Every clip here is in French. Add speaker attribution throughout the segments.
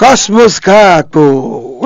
Speaker 1: Cosmos Caco.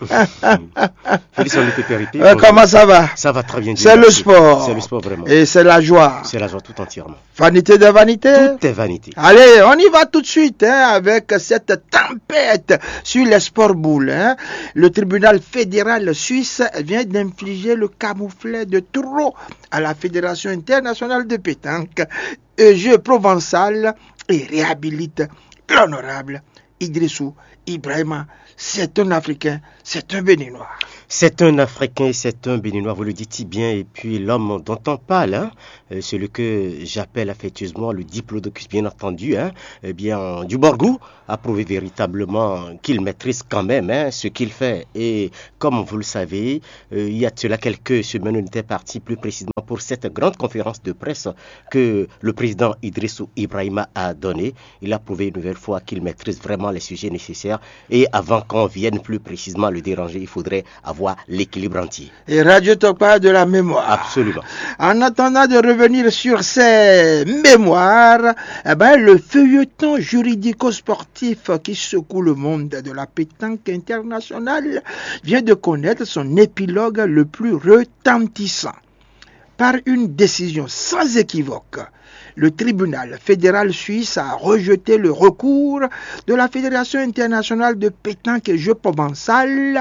Speaker 2: Félix Pépérité.
Speaker 1: Comment ça va?
Speaker 2: Ça va très bien.
Speaker 1: C'est le sport.
Speaker 2: C'est le sport vraiment.
Speaker 1: Et c'est la joie.
Speaker 2: C'est la joie tout entièrement.
Speaker 1: Vanité de vanité.
Speaker 2: Tout est vanité.
Speaker 1: Allez, on y va tout de suite avec cette tempête sur les sports boules. Le tribunal fédéral suisse vient d'infliger le camouflet de trop à la Fédération internationale de pétanque et jeux provençal et réhabilite l'honorable Idrissou Ibrahima. C'est un Africain, c'est un Béninois.
Speaker 2: C'est un Africain, c'est un Béninois, vous le dites si bien. Et puis l'homme dont on parle, celui que j'appelle affectueusement le diplodocus, bien entendu, eh bien, du Borgou, a prouvé véritablement qu'il maîtrise quand même ce qu'il fait. Et comme vous le savez, il y a de cela quelques semaines, on était parti plus précisément pour cette grande conférence de presse que le président Idrissou Ibrahima a donnée. Il a prouvé une nouvelle fois qu'il maîtrise vraiment les sujets nécessaires. Et avant qu'on vienne plus précisément le déranger, il faudrait avoir l'équilibre entier.
Speaker 1: Et Radio Topa de la mémoire.
Speaker 2: Absolument.
Speaker 1: En attendant de revenir sur ces mémoires, le feuilleton juridico-sportif qui secoue le monde de la pétanque internationale vient de connaître son épilogue le plus retentissant. Par une décision sans équivoque, le tribunal fédéral suisse a rejeté le recours de la Fédération internationale de pétanque et jeux provençal,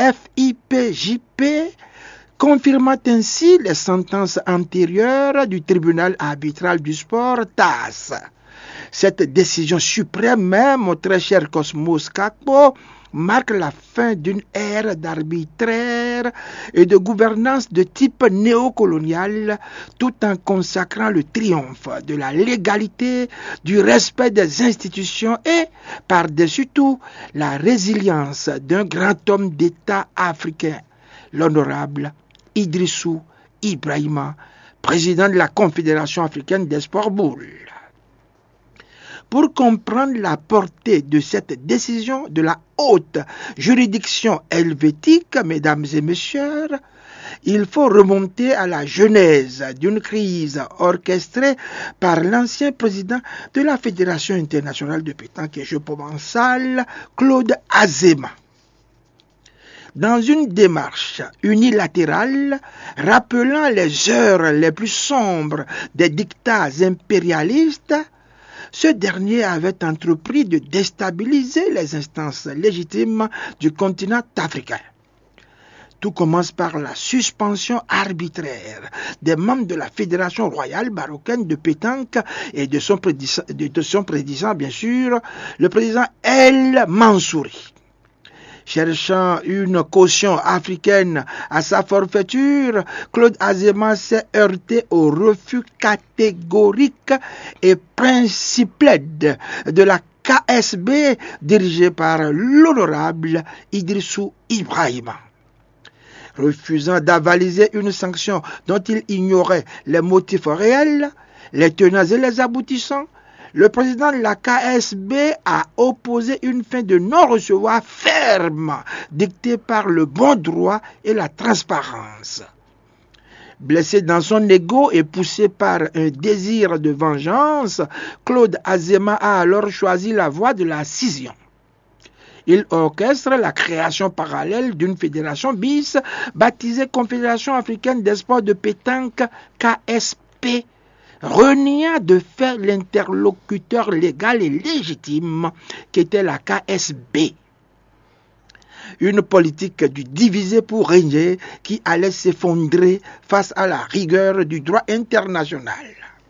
Speaker 1: FIPJP, confirmant ainsi les sentences antérieures du tribunal arbitral du sport, TAS. Cette décision suprême, mon très cher Cosmos Caco, marque la fin d'une ère d'arbitraire et de gouvernance de type néocolonial, tout en consacrant le triomphe de la légalité, du respect des institutions et, par-dessus tout, la résilience d'un grand homme d'État africain, l'honorable Idrissou Ibrahima, président de la Confédération africaine des sports boules. Pour comprendre la portée de cette décision de la haute juridiction helvétique, mesdames et messieurs, il faut remonter à la genèse d'une crise orchestrée par l'ancien président de la Fédération internationale de pétanque et jeux provençal, Claude Azéma. Dans une démarche unilatérale, rappelant les heures les plus sombres des dictats impérialistes, ce dernier avait entrepris de déstabiliser les instances légitimes du continent africain. Tout commence par la suspension arbitraire des membres de la Fédération royale marocaine de pétanque et de son président, bien sûr, le président El Mansouri. Cherchant une caution africaine à sa forfaiture, Claude Azéma s'est heurté au refus catégorique et principal de la KSB dirigée par l'honorable Idrissou Ibrahima. Refusant d'avaliser une sanction dont il ignorait les motifs réels, les tenants et les aboutissants, le président de la KSB a opposé une fin de non-recevoir ferme, dictée par le bon droit et la transparence. Blessé dans son ego et poussé par un désir de vengeance, Claude Azéma a alors choisi la voie de la scission. Il orchestre la création parallèle d'une fédération bis baptisée Confédération africaine des sports de pétanque KSP, reniant de fait l'interlocuteur légal et légitime qu'était la KSB. Une politique du diviser pour régner qui allait s'effondrer face à la rigueur du droit international.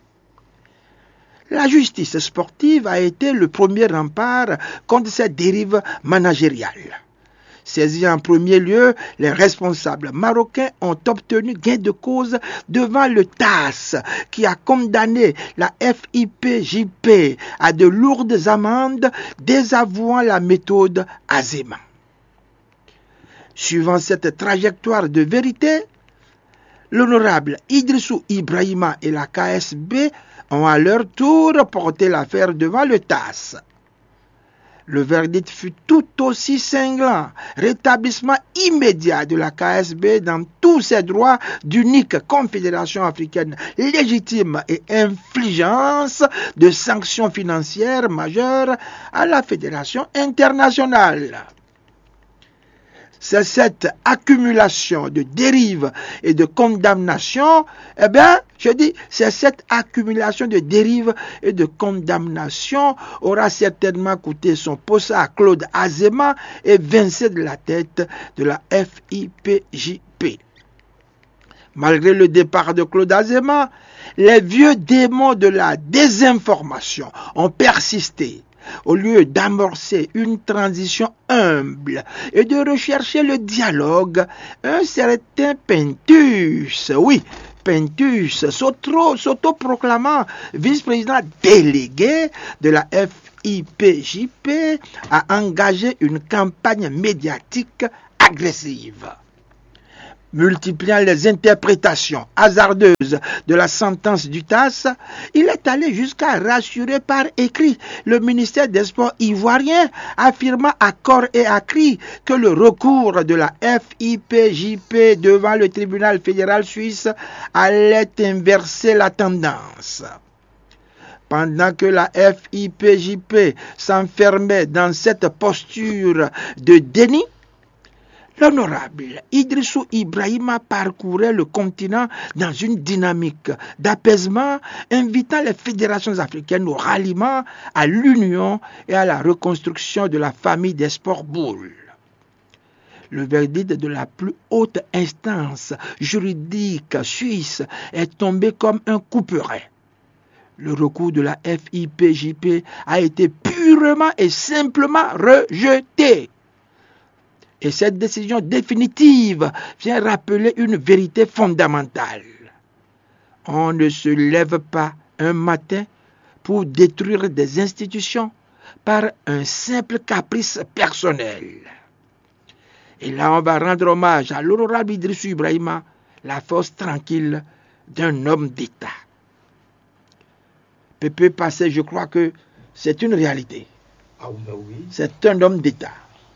Speaker 1: La justice sportive a été le premier rempart contre cette dérive managériale. Saisis en premier lieu, les responsables marocains ont obtenu gain de cause devant le TAS qui a condamné la FIPJP à de lourdes amendes désavouant la méthode Azéma. Suivant cette trajectoire de vérité, l'honorable Idrissou Ibrahima et la KSB ont à leur tour porté l'affaire devant le TAS. Le verdict fut tout aussi cinglant. Rétablissement immédiat de la KSB dans tous ses droits d'unique confédération africaine légitime et infligence de sanctions financières majeures à la fédération internationale. C'est cette accumulation de dérives et de condamnations, c'est cette accumulation de dérives et de condamnations aura certainement coûté son poste à Claude Azéma et vincé de la tête de la FIPJP. Malgré le départ de Claude Azéma, les vieux démons de la désinformation ont persisté. Au lieu d'amorcer une transition humble et de rechercher le dialogue, un certain Pentus, s'autoproclamant vice-président délégué de la FIPJP, a engagé une campagne médiatique agressive. Multipliant les interprétations hasardeuses de la sentence du TAS, il est allé jusqu'à rassurer par écrit le ministère des Sports ivoirien, affirmant à corps et à cri que le recours de la FIPJP devant le tribunal fédéral suisse allait inverser la tendance. Pendant que la FIPJP s'enfermait dans cette posture de déni, l'honorable Idrissou Ibrahima parcourait le continent dans une dynamique d'apaisement, invitant les fédérations africaines au ralliement, à l'union et à la reconstruction de la famille des sports boules. Le verdict de la plus haute instance juridique suisse est tombé comme un couperet. Le recours de la FIPJP a été purement et simplement rejeté. Et cette décision définitive vient rappeler une vérité fondamentale. On ne se lève pas un matin pour détruire des institutions par un simple caprice personnel. Et là, on va rendre hommage à l'honorable Idrissou Ibrahima, la force tranquille d'un homme d'État. Pépé Passé, je crois que c'est une réalité.
Speaker 2: Ah oui.
Speaker 1: C'est un homme d'État.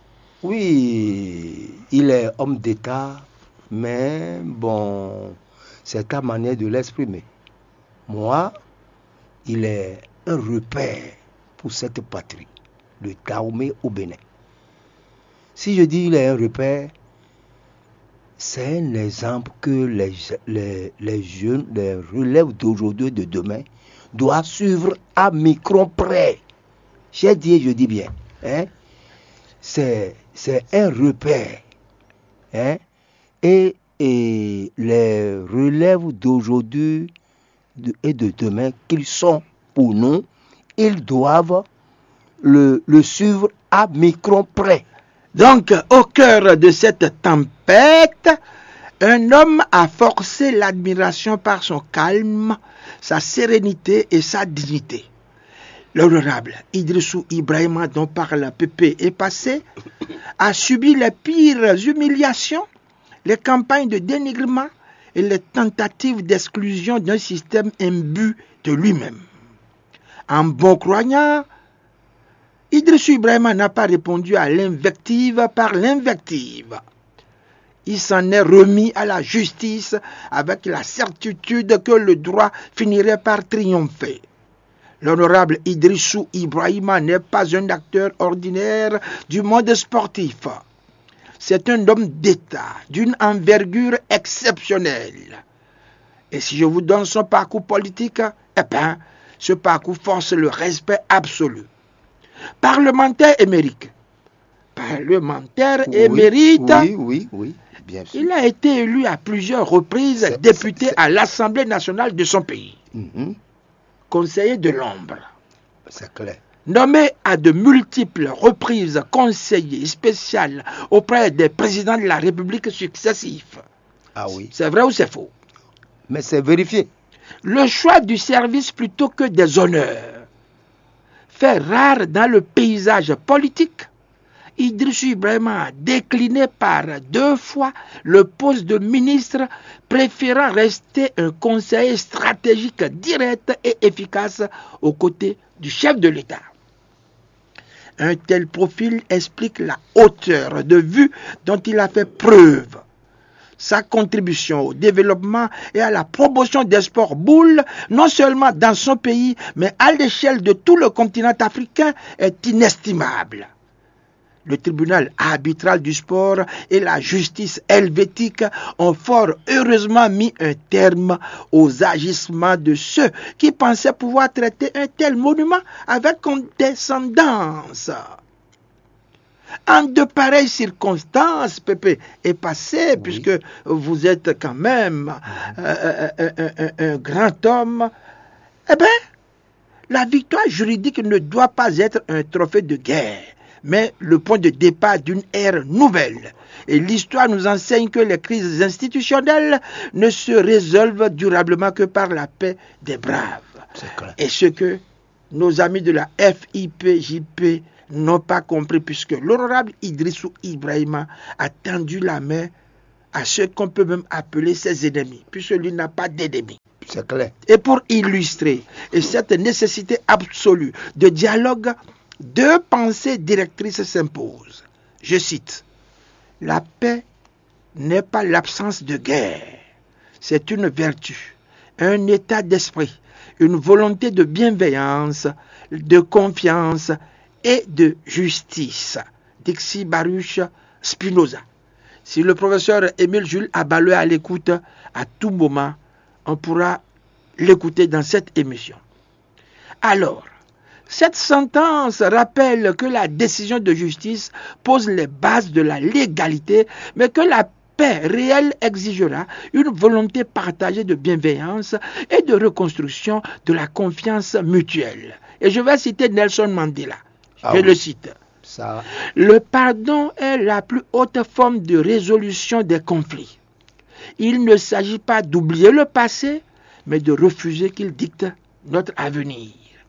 Speaker 3: Oui, il est homme d'État, mais bon, c'est ta manière de l'exprimer. Moi, il est un repère pour cette patrie, le Dahomey au Bénin. Si je dis il est un repère, c'est un exemple que les jeunes, les relèves d'aujourd'hui et de demain, doivent suivre à micron près. J'ai dit, je dis bien, hein? C'est un repère. Hein? Et les relèves d'aujourd'hui et de demain, qu'ils sont pour nous, ils doivent le suivre à micron près.
Speaker 1: Donc, au cœur de cette tempête, un homme a forcé l'admiration par son calme, sa sérénité et sa dignité. L'honorable Idrissou Ibrahima, dont parle Pépé est passé, a subi les pires humiliations, les campagnes de dénigrement et les tentatives d'exclusion d'un système imbu de lui-même. En bon croyant, Idrissou Ibrahima n'a pas répondu à l'invective par l'invective. Il s'en est remis à la justice avec la certitude que le droit finirait par triompher. L'honorable Idrissou Ibrahima n'est pas un acteur ordinaire du monde sportif. C'est un homme d'État d'une envergure exceptionnelle. Et si je vous donne son parcours politique, ce parcours force le respect absolu. Parlementaire émérite.
Speaker 3: Oui, bien sûr.
Speaker 1: Il a été élu à plusieurs reprises député à l'Assemblée nationale de son pays. Conseiller de l'ombre.
Speaker 3: C'est clair.
Speaker 1: Nommé à de multiples reprises conseiller spécial auprès des présidents de la République successifs.
Speaker 3: Ah oui.
Speaker 1: C'est vrai ou c'est faux?
Speaker 3: Mais c'est vérifié.
Speaker 1: Le choix du service plutôt que des honneurs fait rare dans le paysage politique. Idrissou Ibrahima a décliné par 2 fois le poste de ministre, préférant rester un conseiller stratégique direct et efficace aux côtés du chef de l'État. Un tel profil explique la hauteur de vue dont il a fait preuve. Sa contribution au développement et à la promotion des sports boules, non seulement dans son pays, mais à l'échelle de tout le continent africain, est inestimable. Le tribunal arbitral du sport et la justice helvétique ont fort heureusement mis un terme aux agissements de ceux qui pensaient pouvoir traiter un tel monument avec condescendance. En de pareilles circonstances, Pépé est passé, puisque vous êtes quand même un grand homme, eh bien, la victoire juridique ne doit pas être un trophée de guerre, mais le point de départ d'une ère nouvelle. Et l'histoire nous enseigne que les crises institutionnelles ne se résolvent durablement que par la paix des braves. Et ce que nos amis de la FIPJP n'ont pas compris, puisque l'honorable Idrissou Ibrahima a tendu la main à ceux qu'on peut même appeler ses ennemis, puisque lui n'a pas d'ennemis.
Speaker 3: C'est clair.
Speaker 1: Et pour illustrer cette nécessité absolue de dialogue, deux pensées directrices s'imposent. Je cite, « La paix n'est pas l'absence de guerre, c'est une vertu, un état d'esprit, une volonté de bienveillance, de confiance et de justice. » Dixit Baruch Spinoza. Si le professeur Émile Jules Abalue est à l'écoute, à tout moment, on pourra l'écouter dans cette émission. Alors, cette sentence rappelle que la décision de justice pose les bases de la légalité, mais que la paix réelle exigera une volonté partagée de bienveillance et de reconstruction de la confiance mutuelle. Et je vais citer Nelson Mandela. Je le cite. Le pardon est la plus haute forme de résolution des conflits. Il ne s'agit pas d'oublier le passé, mais de refuser qu'il dicte notre avenir.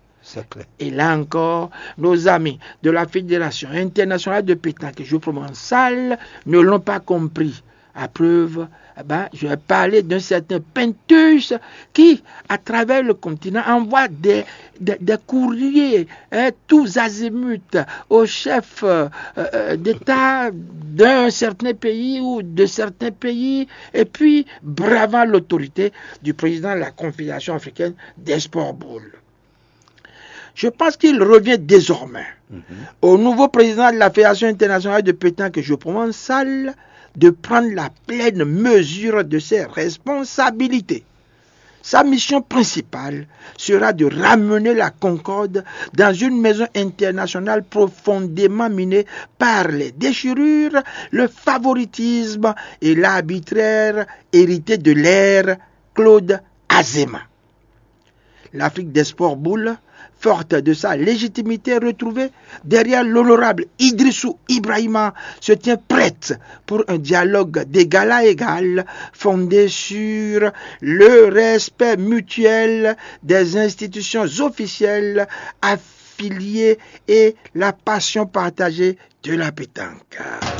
Speaker 1: Et là encore, nos amis de la Fédération internationale de pétanque et jeux provençal ne l'ont pas compris. À preuve, je vais parler d'un certain Pentus qui, à travers le continent, envoie des courriers tous azimuts aux chefs d'État d'un certain pays ou de certains pays, et puis bravant l'autorité du président de la Confédération africaine des sports boules. Je pense qu'il revient désormais au nouveau président de la Fédération internationale de pétanque et jeux provençal de prendre la pleine mesure de ses responsabilités. Sa mission principale sera de ramener la concorde dans une maison internationale profondément minée par les déchirures, le favoritisme et l'arbitraire hérité de l'ère Claude Azéma. L'Afrique des sports boules, forte de sa légitimité retrouvée, derrière l'honorable Idrissou Ibrahima, se tient prête pour un dialogue d'égal à égal, fondé sur le respect mutuel des institutions officielles affiliées et la passion partagée de la pétanque.